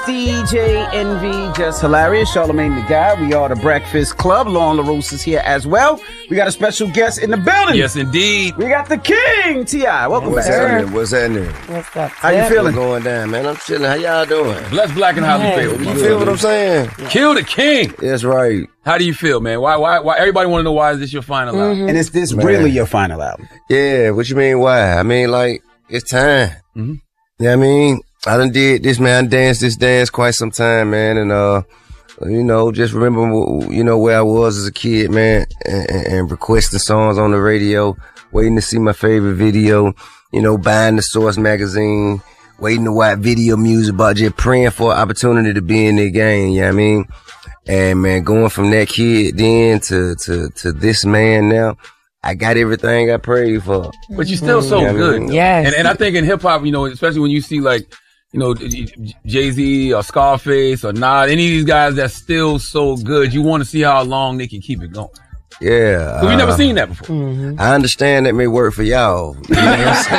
DJ Envy, Just Hilarious, Charlamagne the Guy. We are the Breakfast Club. Lauren LaRusse is here as well. We got a special guest in the building. Yes, indeed. We got the King, T.I. Welcome back. What's happening? What's up? How you feeling? Going down, man. I'm chilling. How y'all doing? Bless Black and highly favored. You feel what I'm saying? Kill the King. That's right. How do you feel, man? Why? Everybody want to know why is this your final album? And is this really your final album? Yeah, what you mean, why? I mean, like, it's time. Mm-hmm. You know what I mean? I done did this, man. I danced this dance quite some time, man. And, you know, just remember, you know, where I was as a kid, man, and requesting songs on the radio, waiting to see my favorite video, you know, buying the Source magazine, waiting to watch video music, but just praying for an opportunity to be in the game, you know what I mean? And, man, going from that kid then to this man now, I got everything I prayed for. But you're still so good. Yes. And I think in hip hop, you know, especially when you see like, you know, Jay-Z or Scarface or Nas, any of these guys that's still so good, you want to see how long they can keep it going. Yeah. Because we never seen that before. Mm-hmm. I understand that may work for y'all. You know what I'm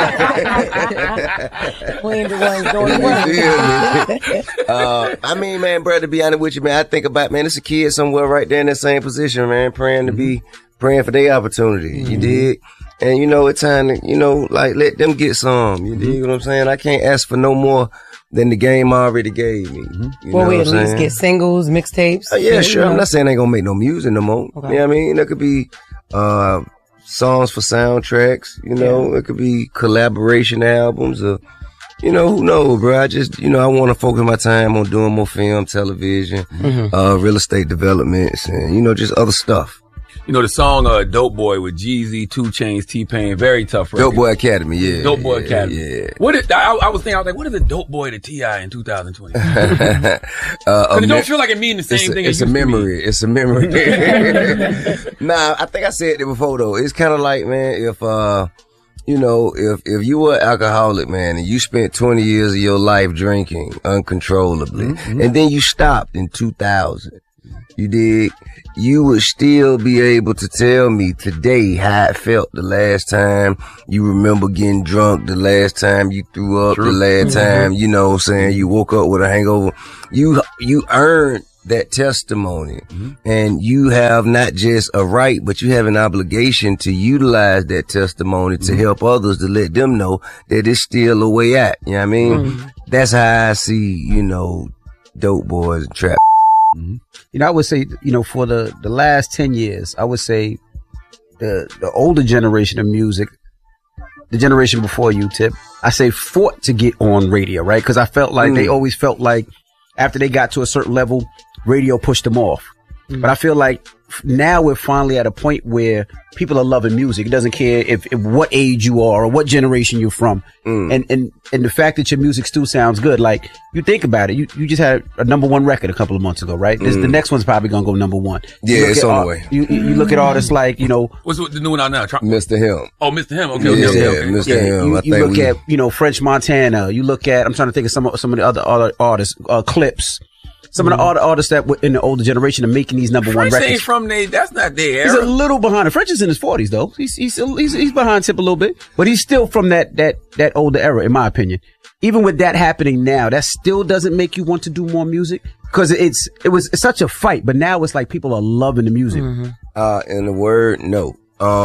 saying? We ain't the ones doing the work. I mean, man, bro, to be honest with you, man, I think about, man, it's a kid somewhere right there in that same position, man, praying for their opportunity. You dig? And, you know, it's time to, you know, like, let them get some. You dig what I'm saying? I can't ask for no more than the game already gave me. Well, we at least get singles, mixtapes. Yeah, sure. I'm not saying I ain't gonna make no music no more. Okay. You know what I mean? There could be songs for soundtracks, you know, it could be collaboration albums or, you know, who knows, bro? I just, you know, I want to focus my time on doing more film, television, real estate developments and, you know, just other stuff. You know, the song Dope Boy with Jeezy, 2 Chainz, T-Pain, very tough record. Dope Boy Academy, yeah. Dope Boy Academy. Yeah. I was thinking, like, what is a Dope Boy to T.I. in 2020? It don't feel like it means the same thing. It's a memory. It's a memory. Nah, I think I said it before though. It's kind of like, man, if you know, if you were an alcoholic, man, and you spent 20 years of your life drinking uncontrollably, and then you stopped in 2000, you dig? You would still be able to tell me today how it felt the last time you remember getting drunk, the last time you threw up, the last time, you know what I'm saying, you woke up with a hangover. You earned that testimony and you have not just a right, but you have an obligation to utilize that testimony to help others, to let them know that it's still a way out. You know what I mean? That's how I see, you know, dope boys and trap. You know, I would say, you know, for the last 10 years, I would say the older generation of music, the generation before you, Tip, I say fought to get on radio, right? Because I felt like they always felt like after they got to a certain level, radio pushed them off. But I feel like now we're finally at a point where people are loving music. It doesn't care if what age you are or what generation you're from. And the fact that your music still sounds good. Like, you think about it. You just had a #1 record a couple of months ago, right? The next one's probably going to go #1. Yeah, it's on the way. You look at artists like, you know. What's the new one out now? Mr. Him. Oh, Mr. Him. Okay. Mr. Him. You look at, you know, French Montana. You look at, I'm trying to think of some of the other artists, Clips. Some of the artists that were in the older generation are making these #1 records. Ain't from that's not their era. He's a little behind. French is in his 40s though. He's behind Tip a little bit, but he's still from that older era, in my opinion. Even with that happening now, that still doesn't make you want to do more music, because it's such a fight. But now it's like people are loving the music. In the word, no.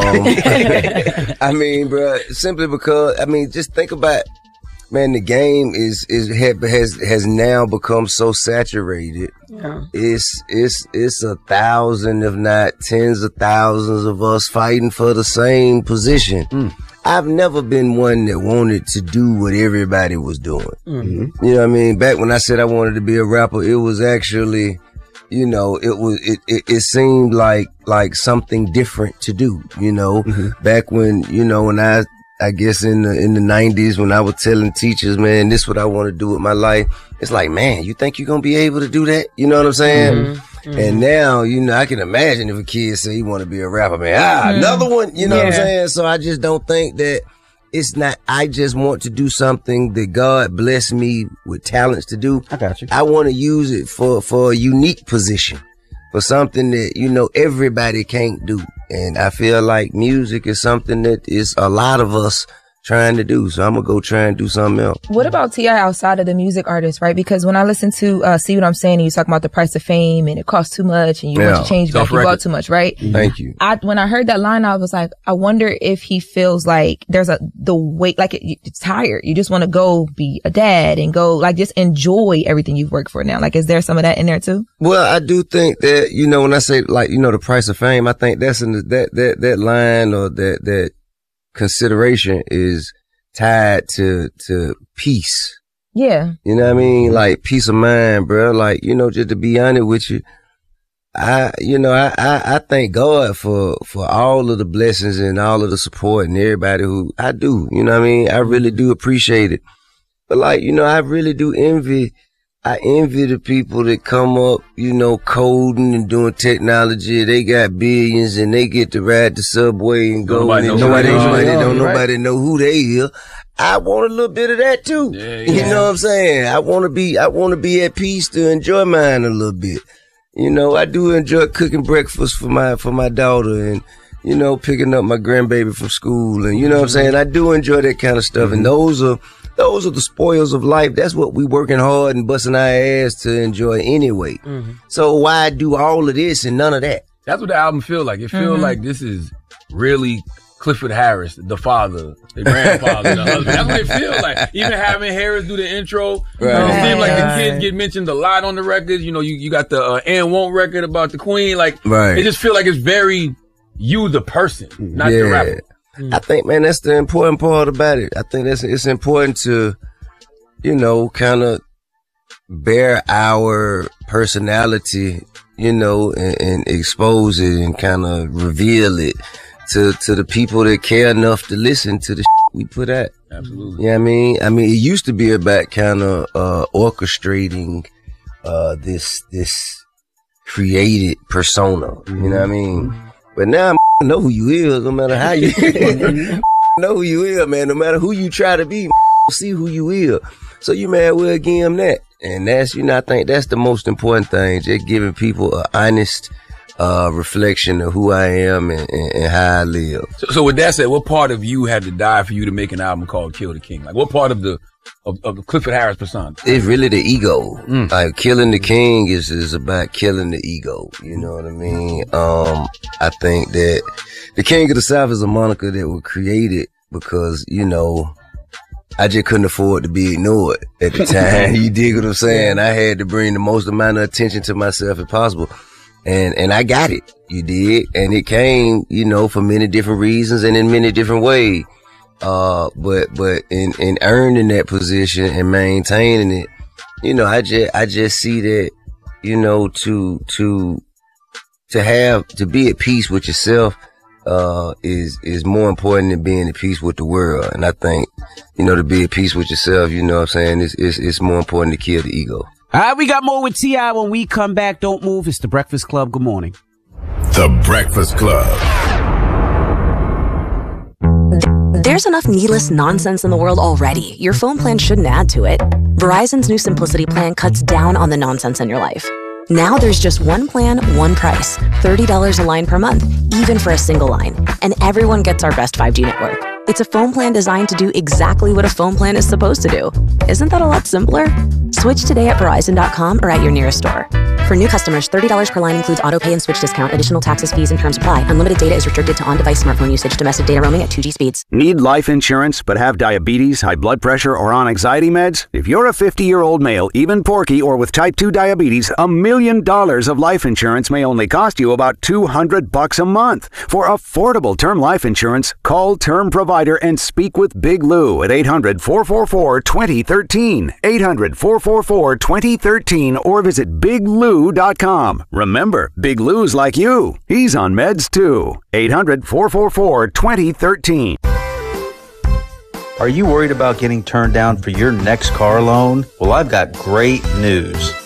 I mean, bro, simply because, I mean, just think about, man, the game has now become so saturated. Yeah. It's 1,000, if not tens of thousands of us fighting for the same position. I've never been one that wanted to do what everybody was doing. You know what I mean? Back when I said I wanted to be a rapper, it was actually, you know, it seemed like something different to do, you know, back when, you know, when I guess in the 90s, when I was telling teachers, man, this is what I want to do with my life. It's like, man, you think you're going to be able to do that? You know what I'm saying? And now, you know, I can imagine if a kid say he want to be a rapper, man, another one, you know what I'm saying? So I just don't think that it's not, I just want to do something that God blessed me with talents to do. I got you. I want to use it for a unique position, for something that, you know, everybody can't do. And I feel like music is something that is a lot of us trying to do. So I'm gonna go try and do something else. What about T.I. outside of the music artist, right? Because when I listen to See What I'm Saying, and you talk about the price of fame and it costs too much and you want to change back, you bought too much, right? Thank you. When I heard that line, I was like, I wonder if he feels like there's the weight, like it's tired. You just want to go be a dad and go like just enjoy everything you've worked for now. Like, is there some of that in there too? Well, I do think that, you know, when I say like, you know, the price of fame, I think that's in that line or that consideration is tied to peace. Yeah. You know what I mean? Like peace of mind, bro. Like, you know, just to be honest with you, I thank God for all of the blessings and all of the support and everybody who I do, you know what I mean? I really do appreciate it. But like, you know, I really do envy the people that come up, you know, coding and doing technology. They got billions and they get to ride the subway and go. Nobody know who they is. I want a little bit of that too. Yeah. You know what I'm saying? I want to be at peace to enjoy mine a little bit. You know, I do enjoy cooking breakfast for my daughter and, you know, picking up my grandbaby from school and, you know what I'm saying? I do enjoy that kind of stuff. And those are the spoils of life. That's what we working hard and busting our ass to enjoy anyway. So why do all of this and none of that? That's what the album feel like. It feels like this is really Clifford Harris, the father, the grandfather, the husband. That's what it feels like. Even having Harris do the intro. Right. It seems like the kids get mentioned a lot on the records. You know, you got the And Won't record about the Queen. Like, it just feel like it's very you, the person, not the rapper. I think, man, that's the important part about it. I think it's important to, you know, kind of bear our personality, you know, and expose it and kind of reveal it to the people that care enough to listen to the we put out. Absolutely. You know what I mean? It used to be about kind of orchestrating this created persona. You know what I mean? But now I know who you is, no matter how you know who you is, man. No matter who you try to be, see who you is. So you may as well give them that. And that's, you know, I think that's the most important thing. Just giving people an honest reflection of who I am and how I live. So with that said, what part of you had to die for you to make an album called Kill the King? Like, what part of the Clifford Harris persona? It's really the ego. Like, Killing the King is about killing the ego. You know what I mean? I think that the King of the South is a moniker that was created because, you know, I just couldn't afford to be ignored at the time. You dig what I'm saying? I had to bring the most amount of attention to myself as possible. And I got it. You did. And it came, you know, for many different reasons and in many different ways. But in earning that position and maintaining it, you know, I just see that, you know, to be at peace with yourself, is more important than being at peace with the world. And I think, you know, to be at peace with yourself, you know what I'm saying, it's more important to kill the ego. All right, we got more with T.I. when we come back. Don't move. It's The Breakfast Club. Good morning. The Breakfast Club. There's enough needless nonsense in the world already. Your phone plan shouldn't add to it. Verizon's new Simplicity plan cuts down on the nonsense in your life. Now there's just one plan, one price. $30 a line per month, even for a single line. And everyone gets our best 5G network. It's a phone plan designed to do exactly what a phone plan is supposed to do. Isn't that a lot simpler? Switch today at Verizon.com or at your nearest store. For new customers, $30 per line includes auto pay and switch discount. Additional taxes, fees, and terms apply. Unlimited data is restricted to on-device smartphone usage. Domestic data roaming at 2G speeds. Need life insurance but have diabetes, high blood pressure, or on anxiety meds? If you're a 50-year-old male, even porky, or with type 2 diabetes, $1 million of life insurance may only cost you about $200 a month. For affordable term life insurance, call Term Provider and speak with Big Lou at 800-444-2013. 800-444-2013 or visit biglou.com. Remember, Big Lou's like you. He's on meds too. 800-444-2013. Are you worried about getting turned down for your next car loan? Well, I've got great news.